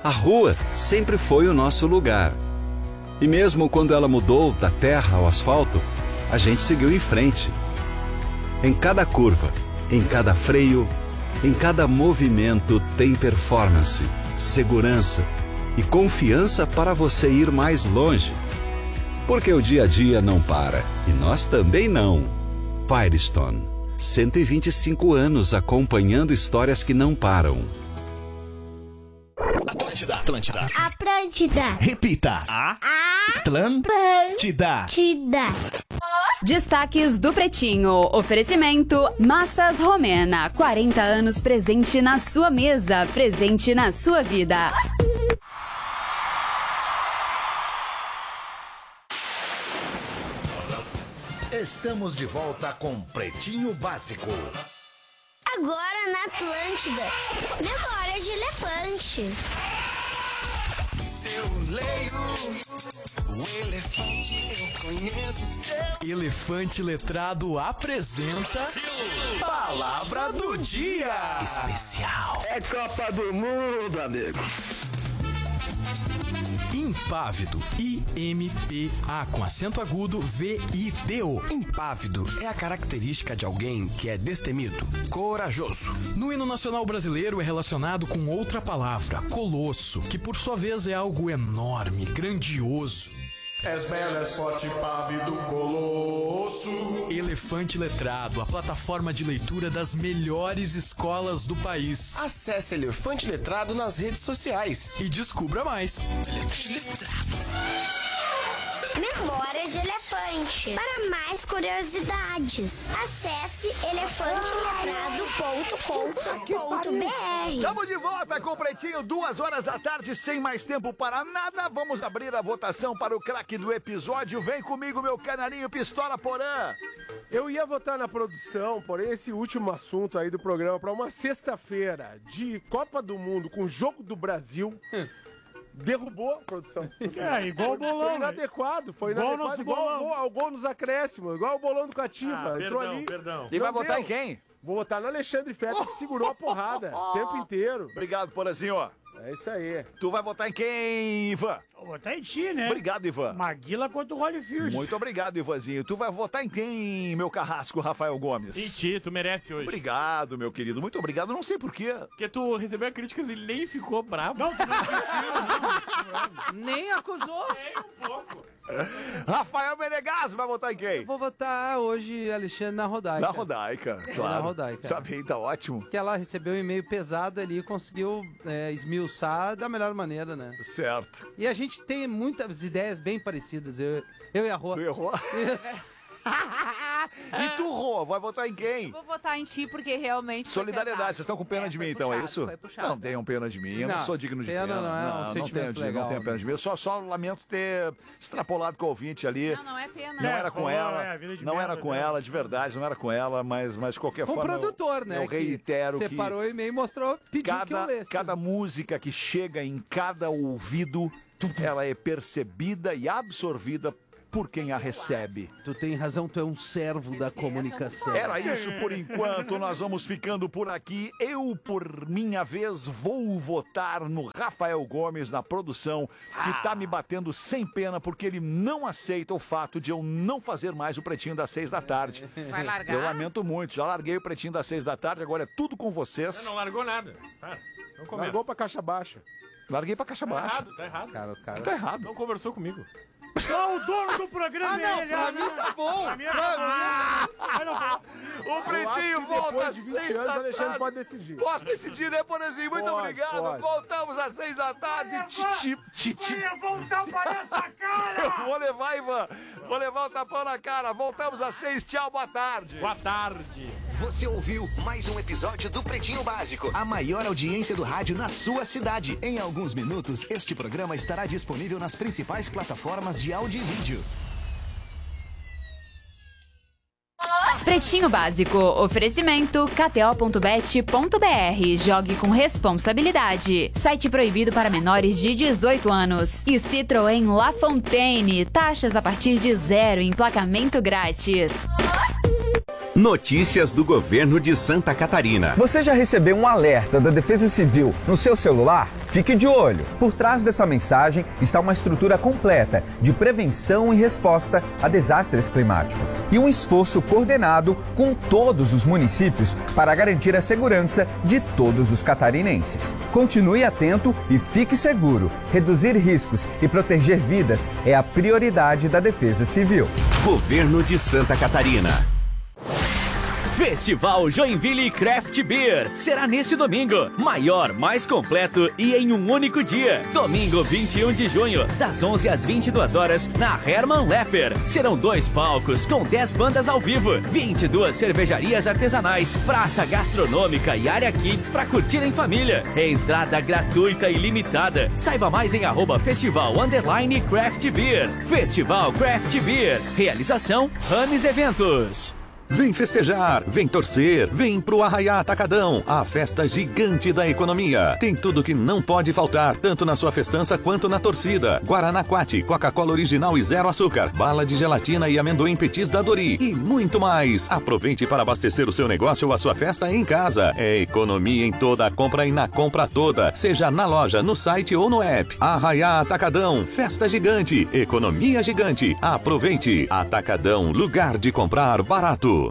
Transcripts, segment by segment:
A rua sempre foi o nosso lugar. E mesmo quando ela mudou da terra ao asfalto, a gente seguiu em frente. Em cada curva, em cada freio, em cada movimento tem performance, segurança e confiança para você ir mais longe. Porque o dia a dia não para, e nós também não. Firestone, 125 anos acompanhando histórias que não param. Atlântida. Atlântida. Atlântida. Repita. Atlântida. Destaques do Pretinho. Oferecimento Massas Romena. 40 anos presente na sua mesa, presente na sua vida. Estamos de volta com Pretinho Básico. Agora na Atlântida, memória de elefante. Eu leio o elefante, eu conheço seu. Elefante Letrado apresenta Palavra do Dia Especial. É Copa do Mundo, amigo. Impávido, I-M-P-A com acento agudo, V-I-D-O. Impávido é a característica de alguém que é destemido, corajoso. No hino nacional brasileiro é relacionado com outra palavra, colosso, que por sua vez é algo enorme, grandioso. És belo, és forte, impávido, colosso. Elefante Letrado, a plataforma de leitura das melhores escolas do país. Acesse Elefante Letrado nas redes sociais E descubra mais. Memória de elefante. Para mais curiosidades, acesse elefanteletrado.com.br. Estamos de volta com o Pretinho, 2 horas da tarde, sem mais tempo para nada. Vamos abrir a votação para o craque do episódio. Vem comigo, meu canarinho Pistola Porã. Eu ia votar na produção, porém esse último assunto aí do programa para uma sexta-feira de Copa do Mundo com o Jogo do Brasil derrubou a produção. É, igual o bolão. Foi inadequado, igual ao gol nos acréscimos, igual o bolão do Cativa. Entrou ali. E vai votar em quem? Vou votar no Alexandre Fetter, que segurou a porrada o tempo inteiro. Obrigado, Porazinho. É isso aí. Tu vai votar em quem, Ivan? Vou votar em ti, né? Obrigado, Ivan. Maguila contra o Holyfield. Muito obrigado, Ivanzinho. Tu vai votar em quem, meu carrasco, Rafael Gomes? Em ti, tu merece hoje. Obrigado, meu querido. Muito obrigado. Não sei porquê. Porque tu recebeu críticas e nem ficou bravo. Não, tu não. Nem acusou. Nem um pouco. Rafael Menegas vai votar em quem? Eu vou votar hoje Alexandre na Rodaica. Na Rodaica, claro. Na Rodaica. Tá bem, tá ótimo. Que ela recebeu um e-mail pesado ali e conseguiu esmiuçar da melhor maneira, né? Certo. E a gente tem muitas ideias bem parecidas, eu e a Rô. Tu errou? E tu, Rô, vai votar em quem? Vou votar em ti porque realmente. Solidariedade, vocês estão com pena de mim, então, é isso? Foi puxado. Não tenham pena de mim, eu não sou digno de pena. Não é um sentimento legal. Não tenho pena de mim. Eu só lamento ter extrapolado com o ouvinte ali. Não é pena. Não era com ela, não era com ela, de verdade, não era com ela, mas de qualquer Com o forma. produtor, né? Eu reitero que separou o e-mail e mostrou, pediu que eu lesse. cada música que chega em cada ouvido, ela é percebida e absorvida por quem a recebe. Tu tem razão, tu é um servo da comunicação. Era isso por enquanto, nós vamos ficando por aqui. Eu, por minha vez, vou votar no Rafael Gomes na produção, que tá me batendo sem pena, porque ele não aceita o fato de eu não fazer mais o Pretinho das 6 da tarde. Vai largar? Eu lamento muito, já larguei o Pretinho das 6 da tarde, agora é tudo com vocês. Você não largou nada. Não começa. Largou pra caixa baixa. Larguei pra caixa baixa. Tá errado. Cara, Tá errado. Não conversou comigo. Não, o dono do programa é ele. Pra mim tá bom. O Pretinho volta às 6 da Alexandre tarde. pode decidir. Posso decidir, né, Porazinho? Muito obrigado. Pode. Voltamos às 6 da tarde. Eu ia voltar para essa cara. Eu vou levar, Ivan. Vou levar o tapão na cara. Voltamos às 6. Tchau, boa tarde. Boa tarde. Você ouviu mais um episódio do Pretinho Básico, a maior audiência do rádio na sua cidade. Em alguns minutos, este programa estará disponível nas principais plataformas de áudio e vídeo. Pretinho Básico, oferecimento kto.bet.br. Jogue com responsabilidade. Site proibido para menores de 18 anos. E Citroën La Fontaine, taxas a partir de 0, emplacamento grátis. Notícias do governo de Santa Catarina. Você já recebeu um alerta da Defesa Civil no seu celular? Fique de olho. Por trás dessa mensagem está uma estrutura completa de prevenção e resposta a desastres climáticos e um esforço coordenado com todos os municípios para garantir a segurança de todos os catarinenses. Continue atento e fique seguro. Reduzir riscos e proteger vidas é a prioridade da Defesa Civil. Governo de Santa Catarina. Festival Joinville Craft Beer será neste domingo, maior, mais completo e em um único dia. Domingo 21 de junho, das 11 às 22 horas, na Hermann Lepper. Serão 2 palcos com 10 bandas ao vivo, 22 cervejarias artesanais, praça gastronômica e área kids para curtir em família. Entrada gratuita e limitada. Saiba mais em @festival_Craft Beer. Festival Craft Beer. Realização Rames Eventos. Vem festejar, vem torcer, vem pro Arraiá Atacadão, a festa gigante da economia. Tem tudo que não pode faltar, tanto na sua festança quanto na torcida. Guaraná Quati, Coca-Cola original e 0 açúcar, bala de gelatina e amendoim petis da Dori e muito mais. Aproveite para abastecer o seu negócio ou a sua festa em casa. É economia em toda a compra e na compra toda, seja na loja, no site ou no app. Arraiá Atacadão, festa gigante, economia gigante. Aproveite. Atacadão, lugar de comprar barato.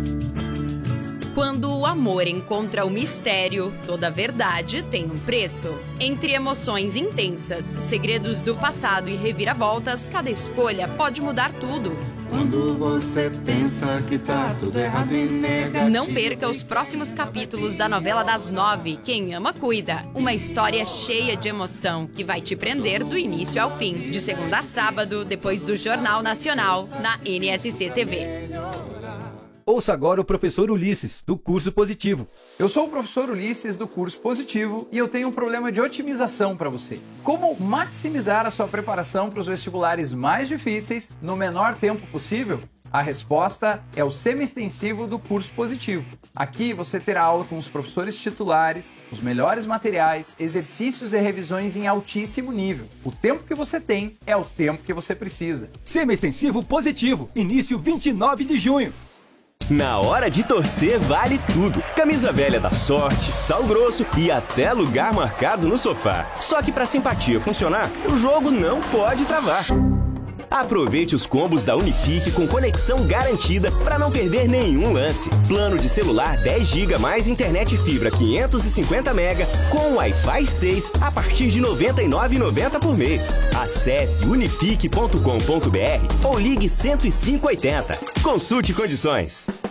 Quando o amor encontra o mistério, toda verdade tem um preço. Entre emoções intensas, segredos do passado e reviravoltas, cada escolha pode mudar tudo. Quando você pensa que tá tudo errado e negativo. Não perca os próximos capítulos da novela das 9, Quem Ama Cuida. Uma história cheia de emoção que vai te prender do início ao fim. De segunda a sábado, depois do Jornal Nacional, na NSC TV. Ouça agora o professor Ulisses, do Curso Positivo. Eu sou o professor Ulisses, do Curso Positivo, e eu tenho um problema de otimização para você. Como maximizar a sua preparação para os vestibulares mais difíceis no menor tempo possível? A resposta é o semi-extensivo do Curso Positivo. Aqui você terá aula com os professores titulares, os melhores materiais, exercícios e revisões em altíssimo nível. O tempo que você tem é o tempo que você precisa. Semi-extensivo Positivo, início 29 de junho. Na hora de torcer vale tudo. Camisa velha da Sorte, Sal Grosso e até lugar marcado no sofá. Só que para simpatia funcionar, o jogo não pode travar. Aproveite os combos da Unifique com conexão garantida para não perder nenhum lance. Plano de celular 10 GB mais internet fibra 550 MB com Wi-Fi 6 a partir de R$ 99,90 por mês. Acesse unifique.com.br ou ligue 10580. Consulte condições.